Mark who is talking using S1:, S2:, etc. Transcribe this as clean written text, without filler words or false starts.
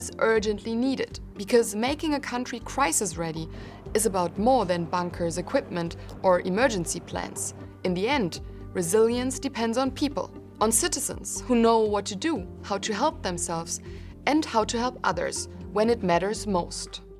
S1: is urgently needed, because making a country crisis-ready is about more than bunkers, equipment, or emergency plans. In the end, resilience depends on people, on citizens who know what to do, how to help themselves, and how to help others when it matters most.